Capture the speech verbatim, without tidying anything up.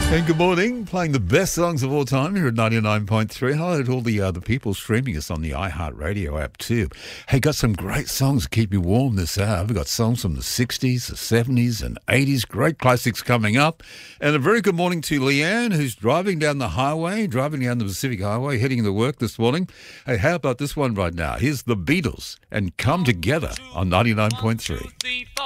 And good morning, playing the best songs of all time here at ninety-nine point three. Hello to all the other people streaming us on the iHeartRadio app too. Hey, got some great songs to keep you warm this hour. We've got songs from the sixties, the seventies and eighties, great classics coming up. And a very good morning to Leanne, who's driving down the highway, driving down the Pacific Highway, heading to work this morning. Hey, how about this one right now? Here's the Beatles and Come Together on ninety-nine point three.